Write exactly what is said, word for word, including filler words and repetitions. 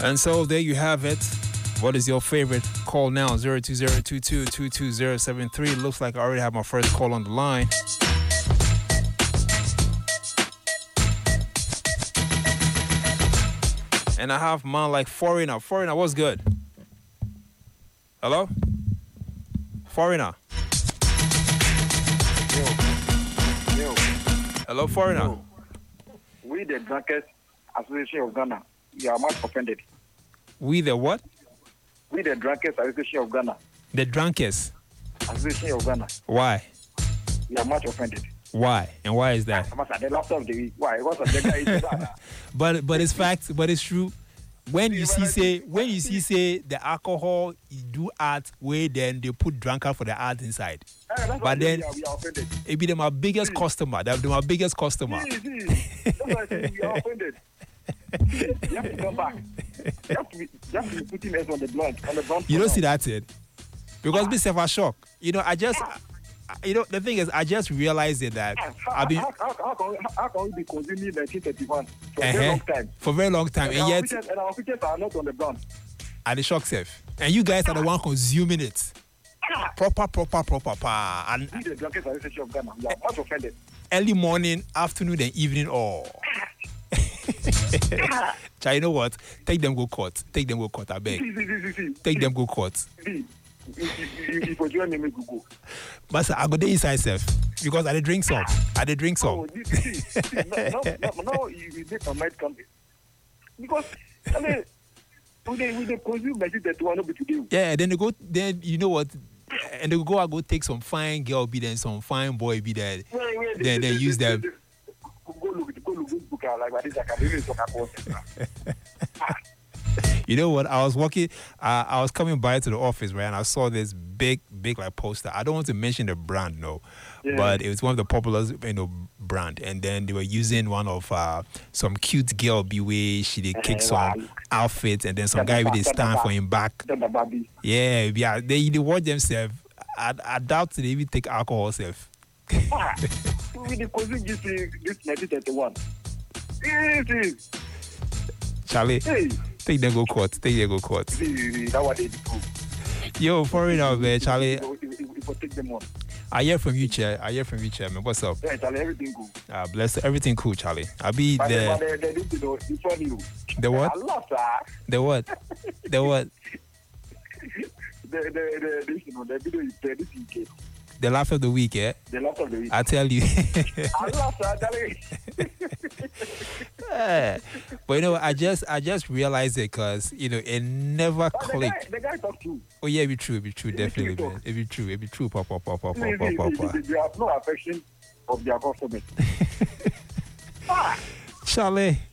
And so there you have it. What is your favorite? Call now, zero two zero two two two two zero seven three. Looks like I already have my first call on the line. And I have man like Foreigner. Foreigner, what's good? Hello? Foreigner. Yo. Yo. Hello, Foreigner. Yo. We the Drunkest Association of Ghana. We are much offended. We the what? We the Drunkest Association of Ghana. The Drunkest Association of Ghana. Why? We are much offended. Why? And why is that? The laptop, the why? What's the guy? But but it's fact. But it's true. When you see say when you see say the alcohol you do art way, then they put drunkard for the art inside. Hey, but then we are, we are offended. It be the my biggest see. customer. They're my biggest customer. See, see. That's why I say we are offended. You have to come back. You have to be, you have to be putting us on the blunt on the blunt. You don't see that it because me self a shock. You know I just. You know, the thing is, I just realized it that how, I've been. How, how, how, how, how can we be consuming nineteen thirty-one for uh-huh. a very long time? For a very long time, and, and, yet. Pictures, and our pictures are not on the ground. At the shock safe. And you guys are the one consuming it. Proper, proper, proper, pa. And we the Drunkest Association of Ghana. We are much offended. Early morning, afternoon, and evening, all. Chai, you know what? Take them go court. Take them go court, I beg. See, see, see, see. Take them go court. See. If you join me, we go. But I go there inside self because I did drink some. I did drink some. Oh, see, see, now, now, now you make a might come because I mean, we they we they consume message that one be today. Yeah, then they go. Then you know what? And they go. I go take some fine girl be there, some fine boy be there. Wait, wait, then they, they, they use they, them. They, they, go look, go look this book like what is I can really talk about. You know what? I was walking, uh, I was coming by to the office, right, and I saw this big, big like poster. I don't want to mention the brand, no, yeah. But it was one of the popular, you know, brand. And then they were using one of uh, some cute girl be way she did kick some outfits, and then some guy with his stand for him back. Yeah, yeah. They they watch themselves. I, I doubt they even take alcohol self. We the consume this this nineteen thirty-one. Yes, Charlie. Hey. Take them go court. Take them go court. That what they do. Yo, Foreigner, man, Charlie. Take them on. I hear from you, Chair. I hear from you, Chair, man. What's up? Yeah, Charlie, everything cool. Ah, bless everything cool, Charlie. I'll be but there. The, the, the, the, the, the what? Allah, sir. The what? The what? the, the, the, the, you know, the video is there this weekend. The laugh of the week, eh? The laugh of the week. I tell you. Allah, sir, Charlie. Yeah. But you know, I just I just realized it because you know it never but clicked. The guy, the guy talked true. Oh yeah, it be true, it be true, it definitely, be man. It be true, it be true, papa, papa, papa, see, papa, see, papa. They have no affection of their customers. Charlie.